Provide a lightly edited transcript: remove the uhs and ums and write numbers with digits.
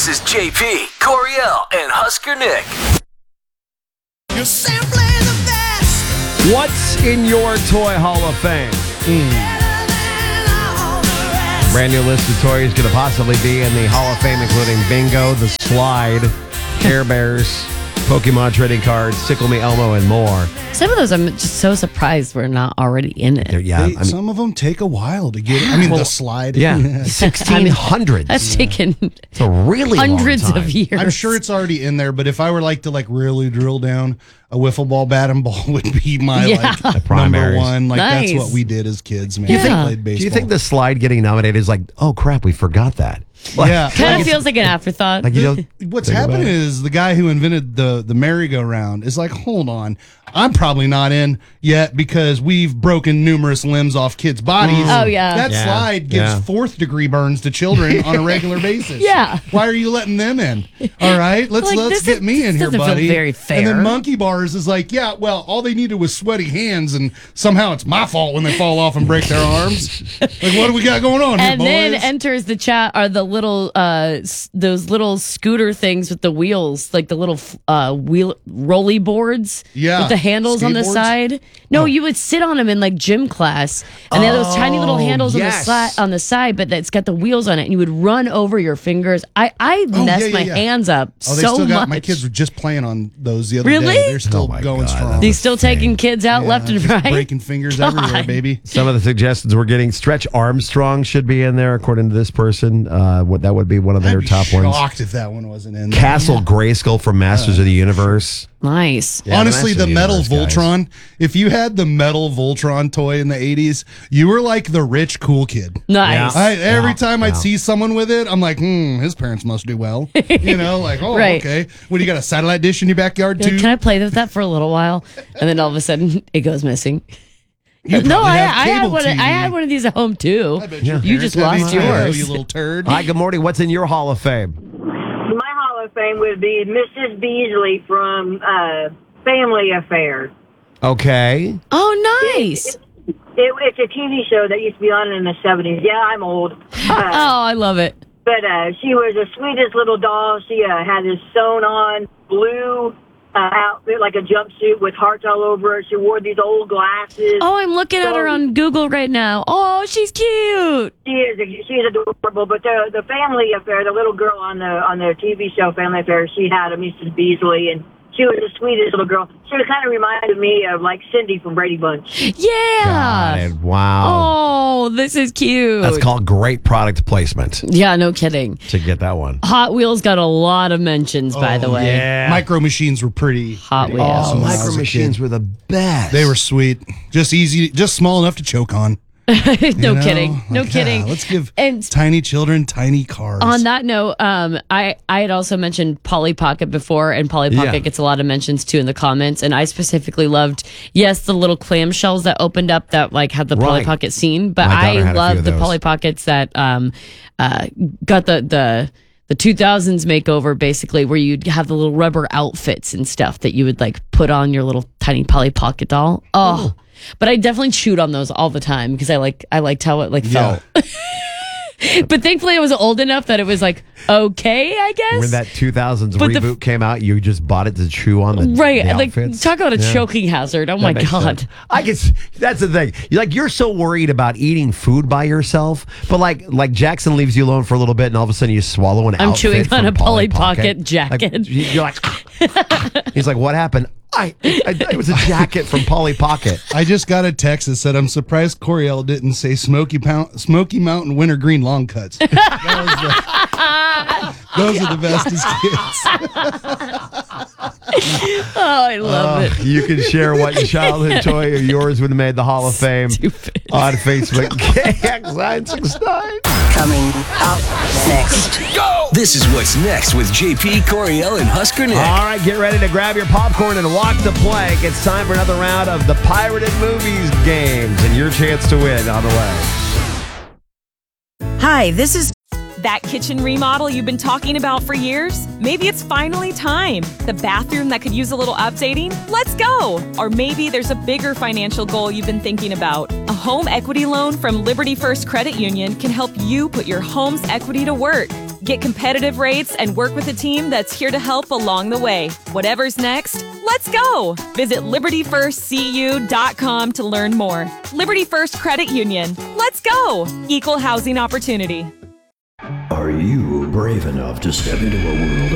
This is JP, Coriel, and Husker Nick. You're simply the best. What's in your Toy Hall of Fame? Brand new list of toys going to possibly be in the Hall of Fame, including Bingo, the Slide, Care Bears, Pokemon trading cards, Tickle Me Elmo, and more. Some of those I'm just so surprised we're not already in it. Yeah, Some of them take a while to get. The slide. Yeah, 1600s. That's taken It's a really hundreds long time. of years. I'm sure it's already in there, but if I were to really drill down, a wiffle ball, bat and ball would be my The number primaries. one. Nice. That's what we did as kids, man. Yeah. Played baseball. Do you think the Slide getting nominated is like, oh crap, we forgot that? Yeah. kind of feels like an afterthought. Like, you know, What's think about happening it. is the guy who invented the merry-go-round is like, hold on, I'm probably not in yet because we've broken numerous limbs off kids' bodies. Oh, yeah. That Yeah. slide gives Yeah. fourth-degree burns to children on a regular basis. Yeah. Why are you letting them in? All right, let's get me in this here, doesn't feel buddy. very fair. And then Monkey Bars is like, yeah, well, all they needed was sweaty hands, and somehow it's my fault when they fall off and break their arms. Like, what do we got going on And here, then boys? enters the chat are the little those little scooter things with the wheels, like the little wheel rolly boards with the handles on the Skateboards? side. No, you would sit on them in like gym class, and they have those tiny little handles yes. on the side, but it's got the wheels on it, and you would run over your fingers. I messed my hands up Oh, they so still got much. My kids were just playing on those the other Really? day. They're still Oh my going God, strong. He's still taking kids out left and just right. breaking fingers everywhere, baby. Some of the suggestions we're getting: Stretch Armstrong should be in there, according to this person. That would be one of their I'd be top ones. shocked if that one wasn't in there. Castle Grayskull from Masters of the Universe. Nice. Yeah, Honestly, the Masters of metal Universe, guys. Voltron, if you had the metal Voltron toy in the 80s, you were like the rich, cool kid. Nice. Every time I'd yeah. see someone with it, I'm like, his parents must do well. Right. Okay. What, you got a satellite dish in your backyard, You're too? like, can I play with that for a little while? And then all of a sudden, it goes missing. You No, probably I have had cable one. TV. I had one of these at home too. I bet Yeah. your You parents just had lost these too, yours. you little turd. Hi, good morning. What's in your Hall of Fame? My Hall of Fame would be Mrs. Beasley from Family Affair. Okay. Oh, nice. It's a TV show that used to be on in the 70s. Yeah, I'm old. Oh, I love it. But she was the sweetest little doll. She had this sewn-on blue outfit, like a jumpsuit with hearts all over it. She wore these old glasses. Oh, I'm looking at her on Google right now. Oh, she's cute. She's adorable. But the Family Affair, the little girl on the TV show Family Affair, she had a Mrs. Beasley, and she was the sweetest little girl. She kind of reminded me of like Cindy from Brady Bunch. Yeah. Got it. Wow. Oh, this is cute. That's called great product placement Yeah, no kidding. to get that one. Hot Wheels got a lot of mentions, by the way. Yeah. Micro Machines were pretty Hot pretty Wheels. awesome when I was Micro a Machines kid. were the best. They were sweet. Just easy, just small enough to choke on. No You know? kidding. No Like, kidding. yeah, let's give And tiny children tiny cars. on that note, I had also mentioned Polly Pocket before, and Polly Pocket Yeah. gets a lot of mentions too in the comments. And I specifically loved, the little clamshells that opened up that like had the Polly Right. Pocket scene. But My daughter I had a few love of the those. Polly Pockets that got the 2000s makeover, basically, where you'd have the little rubber outfits and stuff that you would like put on your little tiny Polly Pocket doll. Oh. But I definitely chewed on those all the time because I liked how it Yeah. felt. But thankfully, I was old enough that it was like okay, I guess. When that 2000s But the reboot came out, you just bought it to chew on the right, the like outfits. talk about a Yeah. choking hazard. Oh That my makes god. sense. I guess that's the thing. You're so worried about eating food by yourself, but like Jackson leaves you alone for a little bit, and all of a sudden you swallow an I'm outfit chewing on from a Polly Pocket jacket. Like, you're like, he's like, what happened? It was a jacket from Polly Pocket. I just got a text that said, I'm surprised Coriel didn't say Smoky Mountain Wintergreen Long Cuts. Those are the best as kids. Oh, I love it. You can share what childhood toy of yours would have made the Hall of Fame Stupid. on Facebook. KX969. Coming up next. Go! This is what's next with JP, Coriel, and Husker Nick. All right, get ready to grab your popcorn and walk the plank. It's time for another round of the Pirated Movies games, and your chance to win on the way. Hi, this is That kitchen remodel you've been talking about for years? Maybe it's finally time. The bathroom that could use a little updating? Let's go! Or maybe there's a bigger financial goal you've been thinking about. A home equity loan from Liberty First Credit Union can help you put your home's equity to work. Get competitive rates and work with a team that's here to help along the way. Whatever's next, let's go. Visit LibertyFirstCU.com to learn more. Liberty First Credit Union. Let's go. Equal housing opportunity. Are you brave enough to step into a world